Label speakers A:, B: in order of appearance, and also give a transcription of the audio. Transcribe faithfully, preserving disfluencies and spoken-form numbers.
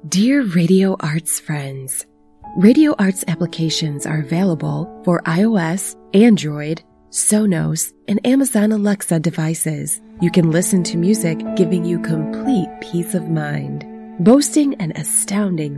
A: Dear Radio Arts friends, Radio Arts applications are available for iOS, Android, Sonos, and Amazon Alexa devices. You can listen to music giving you complete peace of mind. Boasting an astounding